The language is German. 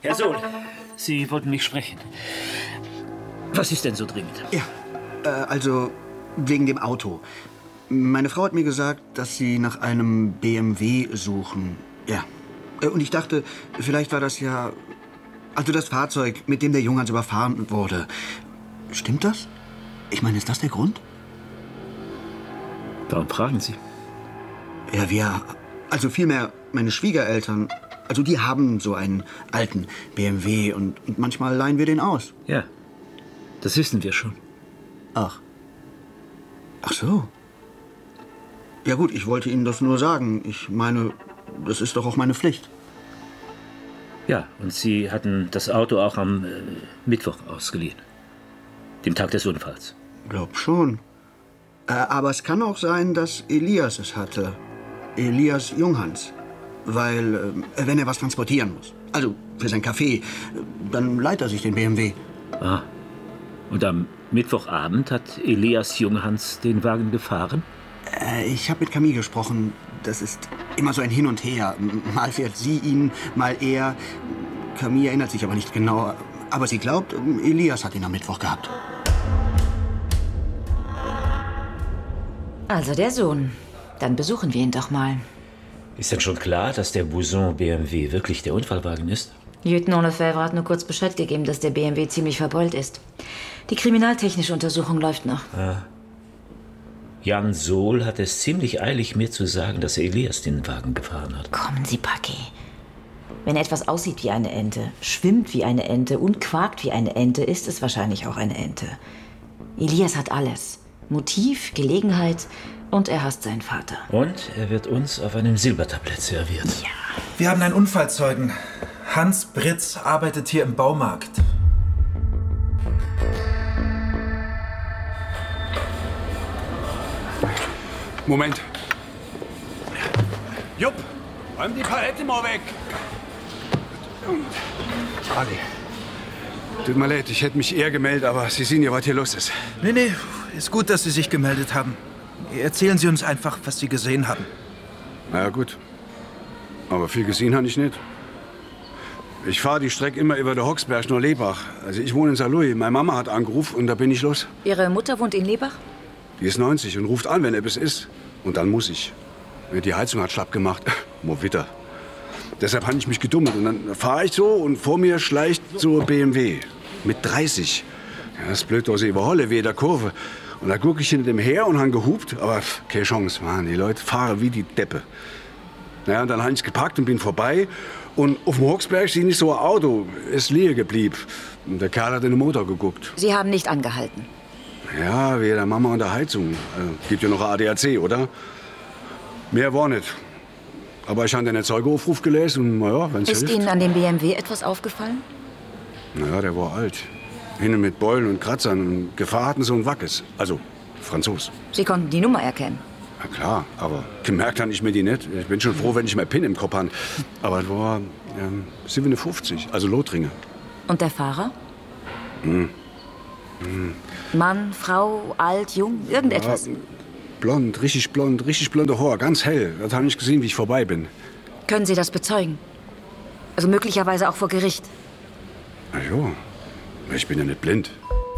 Herr Sohl, Sie wollten mich sprechen. Was ist denn so dringend? Ja, also wegen dem Auto. Meine Frau hat mir gesagt, dass Sie nach einem BMW suchen. Ja. Und ich dachte, vielleicht war das ja... Also das Fahrzeug, mit dem der Junghans überfahren wurde. Stimmt das? Ich meine, ist das der Grund? Warum fragen Sie? Ja, wir... Also vielmehr meine Schwiegereltern. Also die haben so einen alten BMW und manchmal leihen wir den aus. Ja, das wissen wir schon. Ach. Ach so. Ja gut, ich wollte Ihnen das nur sagen. Ich meine, das ist doch auch meine Pflicht. Ja, und Sie hatten das Auto auch am Mittwoch ausgeliehen. Dem Tag des Unfalls. Glaub schon. Aber es kann auch sein, dass Elias es hatte. Elias Junghans. Weil, wenn er was transportieren muss, also für sein Café, dann leiht er sich den BMW. Ah. Und am Mittwochabend hat Elias Junghans den Wagen gefahren? Ich habe mit Camille gesprochen. Das ist immer so ein Hin und Her. Mal fährt sie ihn, mal er. Camille erinnert sich aber nicht genau. Aber sie glaubt, Elias hat ihn am Mittwoch gehabt. Also der Sohn. Dann besuchen wir ihn doch mal. Ist denn schon klar, dass der Bouson BMW wirklich der Unfallwagen ist? Lieutenant Lefebvre hat nur kurz Bescheid gegeben, dass der BMW ziemlich verbeult ist. Die kriminaltechnische Untersuchung läuft noch. Ah. Jan Sohl hat es ziemlich eilig, mir zu sagen, dass Elias den Wagen gefahren hat. Kommen Sie, Paki. Wenn etwas aussieht wie eine Ente, schwimmt wie eine Ente und quakt wie eine Ente, ist es wahrscheinlich auch eine Ente. Elias hat alles. Motiv, Gelegenheit und er hasst seinen Vater. Und er wird uns auf einem Silbertablett serviert. Ja. Wir haben einen Unfallzeugen. Hans Britz arbeitet hier im Baumarkt. Moment. Jupp, räum die Palette mal weg. Ali, tut mir leid, ich hätte mich eher gemeldet, aber Sie sehen ja, was hier los ist. Nee, ist gut, dass Sie sich gemeldet haben. Erzählen Sie uns einfach, was Sie gesehen haben. Na ja, gut. Aber viel gesehen habe ich nicht. Ich fahre die Strecke immer über der Hoxberg nach Lebach. Also ich wohne in Saarlouis. Meine Mama hat angerufen und da bin ich los. Ihre Mutter wohnt in Lebach? Die ist 90 und ruft an, wenn etwas ist. Und dann muss ich. Die Heizung hat schlapp gemacht. Mo Witter. Deshalb habe ich mich gedummelt. Und dann fahre ich so und vor mir schleicht so ein BMW. Mit 30. Ja, das ist blöd, dass ich überholle, wie in der Kurve. Und da gucke ich hinter dem her und habe gehupt. Aber keine Chance, Mann. Die Leute fahren wie die Deppe. Naja, und dann habe ich gepackt und bin vorbei. Und auf dem Hochsberg sehe ich so ein Auto. Ist leer geblieben. Und der Kerl hat in den Motor geguckt. Sie haben nicht angehalten. Ja, wie der Mama und der Heizung. Gibt ja noch ein ADAC, oder? Mehr war nicht. Aber ich habe den Zeugeaufruf gelesen und naja, wenn es hilft. Ist Ihnen an dem BMW etwas aufgefallen? Naja, der war alt. Innen mit Beulen und Kratzern und Gefahr hatten so ein Wackes. Also, Franzos. Sie konnten die Nummer erkennen. Na klar, aber gemerkt habe ich mir die nicht. Ich bin schon froh, wenn ich mehr PIN im Kopf habe. Aber es war 57, also Lothringe. Und der Fahrer? Mann, Frau, alt, jung, irgendetwas? Ja, blond, richtig blonde Haar, ganz hell. Das habe ich gesehen, wie ich vorbei bin. Können Sie das bezeugen? Also möglicherweise auch vor Gericht. Na ja, ich bin ja nicht blind.